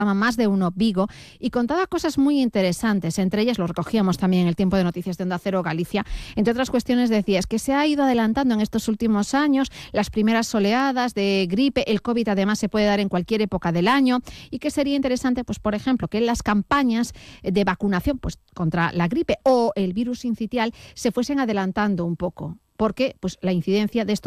Más de Uno Vigo, y contaba cosas muy interesantes. Entre ellas, lo recogíamos también en el tiempo de noticias de Onda Cero Galicia, entre otras cuestiones decía, es que se ha ido adelantando en estos últimos años las primeras oleadas de gripe, el COVID además se puede dar en cualquier época del año, y que sería interesante, pues por ejemplo, que las campañas de vacunación pues contra la gripe o el virus sincitial se fuesen adelantando un poco, porque pues, la incidencia de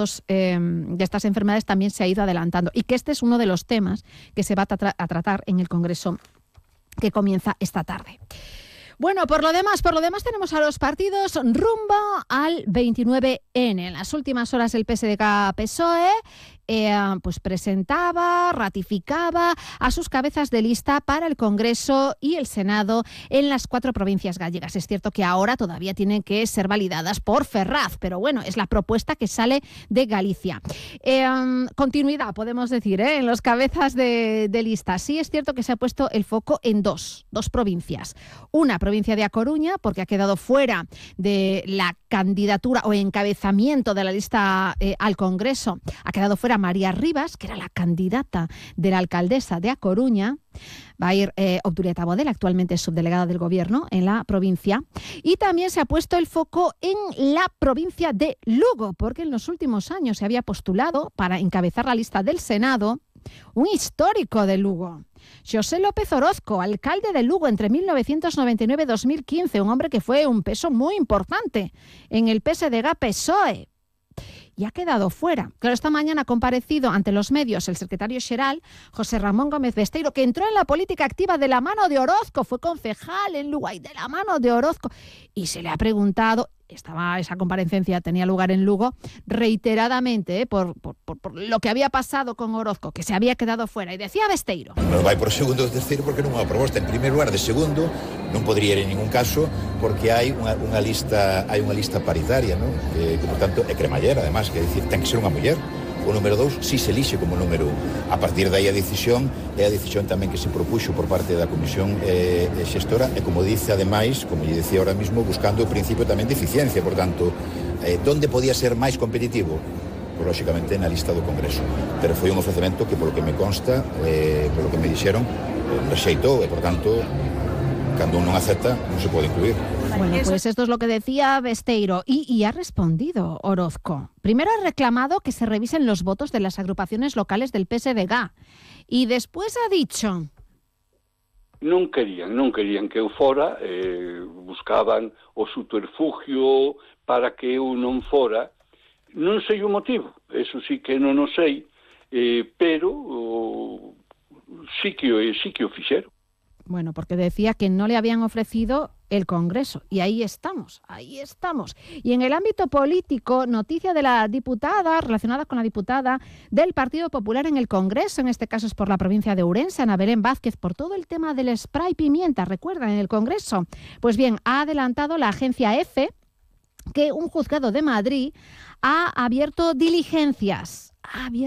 estas enfermedades también se ha ido adelantando, y que este es uno de los temas que se va a tratar en el Congreso que comienza esta tarde. Bueno, por lo demás tenemos a los partidos rumbo al 29N. En las últimas horas el PSDG-PSOE pues presentaba, ratificaba a sus cabezas de lista para el Congreso y el Senado en las 4 provincias gallegas. Es cierto que ahora todavía tienen que ser validadas por Ferraz, pero bueno, es la propuesta que sale de Galicia. Continuidad, podemos decir, en los cabezas de lista. Sí es cierto que se ha puesto el foco en dos provincias. Una provincia de A Coruña, porque ha quedado fuera de la candidatura o encabezamiento de la lista al Congreso. Ha quedado fuera María Rivas, que era la candidata de la alcaldesa de A Coruña. Va a ir Obdurieta Bodel, actualmente subdelegada del Gobierno en la provincia. Y también se ha puesto el foco en la provincia de Lugo, porque en los últimos años se había postulado para encabezar la lista del Senado un histórico de Lugo, José López Orozco, alcalde de Lugo entre 1999 y 2015, un hombre que fue un peso muy importante en el PSDG-PSOE. Y ha quedado fuera. Claro, esta mañana ha comparecido ante los medios el secretario xeral, José Ramón Gómez Besteiro, que entró en la política activa de la mano de Orozco, fue concejal en Lugo y de la mano de Orozco. Y se le ha preguntado, esa comparecencia tenía lugar en Lugo, reiteradamente, por lo que había pasado con Orozco, que se había quedado fuera. Y decía Besteiro: non vai por segundo ou terceiro porque non é unha proposta. En primeiro lugar, de segundo, non podría ir en ningún caso porque hai unha lista paritaria, non? Que por tanto é cremallera, además, que decir, ten que ser unha muller. O número 2 si se elixe como número 1. A partir de aí a decisión tamén que se propuxo por parte da Comisión Xestora e, como dice, ademais, como lle decía ahora mismo, buscando o principio tamén de eficiencia. Por tanto, donde podía ser máis competitivo? Pues, lógicamente, na lista do Congreso. Pero foi un ofrecemento que, polo que me consta, polo que me dixeron, rexeitou e, por tanto, cando un non acepta, non se pode incluir. Bueno, pues esto es lo que decía Besteiro y ha respondido Orozco. Primero ha reclamado que se revisen los votos de las agrupaciones locales del PSDG y después ha dicho: non querían que eu fora, buscaban o subterfugio para que eu non fora. Non sei o motivo, eso sí que non o sei, pero sí que o fixeron. Bueno, porque decía que no le habían ofrecido el Congreso. Y ahí estamos. Y en el ámbito político, noticia de la diputada, relacionada con la diputada del Partido Popular en el Congreso, en este caso es por la provincia de Ourense, Ana Belén Vázquez, por todo el tema del spray pimienta, ¿recuerdan? En el Congreso. Pues bien, ha adelantado la agencia EFE que un juzgado de Madrid ha abierto diligencias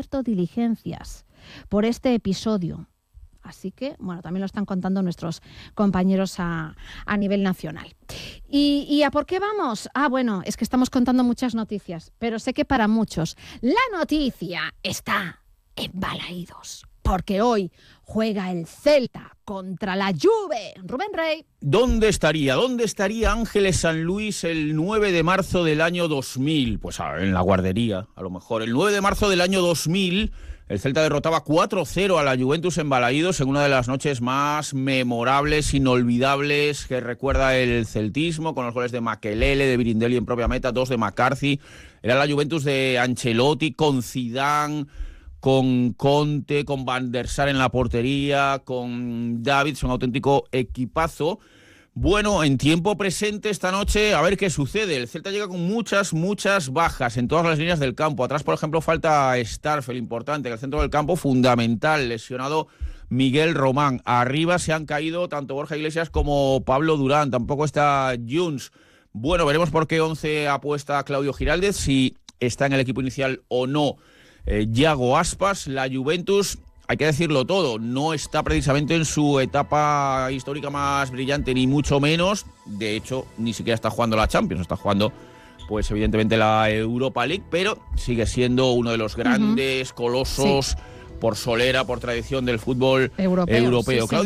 por este episodio. Así que, bueno, también lo están contando nuestros compañeros a nivel nacional. ¿Y a por qué vamos? Bueno, es que estamos contando muchas noticias, pero sé que para muchos la noticia está en Balaídos, porque hoy juega el Celta contra la Juve. Rubén Rey. ¿Dónde estaría Ángeles San Luis el 9 de marzo del año 2000? Pues en la guardería, a lo mejor. El 9 de marzo del año 2000... el Celta derrotaba 4-0 a la Juventus en Balaídos en una de las noches más memorables, inolvidables que recuerda el celtismo, con los goles de Makelele, de Birindelli en propia meta, 2 de McCarthy. Era la Juventus de Ancelotti, con Zidane, con Conte, con Van der Sar en la portería, con Davids, un auténtico equipazo. Bueno, en tiempo presente esta noche, a ver qué sucede. El Celta llega con muchas bajas en todas las líneas del campo. Atrás, por ejemplo, falta Starfel, importante. En el centro del campo, fundamental, lesionado Miguel Román. Arriba se han caído tanto Borja Iglesias como Pablo Durán. Tampoco está Junts. Bueno, veremos por qué 11 apuesta Claudio Giraldez, si está en el equipo inicial o no Yago Aspas. La Juventus, hay que decirlo todo, no está precisamente en su etapa histórica más brillante, ni mucho menos. De hecho, ni siquiera está jugando la Champions, está jugando, pues evidentemente, la Europa League, pero sigue siendo uno de los grandes colosos por solera, por tradición del fútbol europeo. europeo. Sí, sí.